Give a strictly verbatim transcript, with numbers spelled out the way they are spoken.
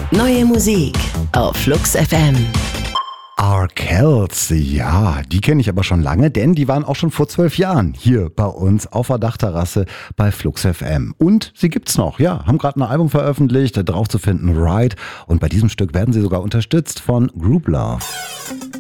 Neue Musik auf Flux F M. Arkells, ja, die kenne ich aber schon lange, denn die waren auch schon vor zwölf Jahren hier bei uns auf der Dachterrasse bei Flux F M. Und sie gibt's noch, ja, haben gerade ein Album veröffentlicht, drauf zu finden Ride. Und bei diesem Stück werden sie sogar unterstützt von Group Love.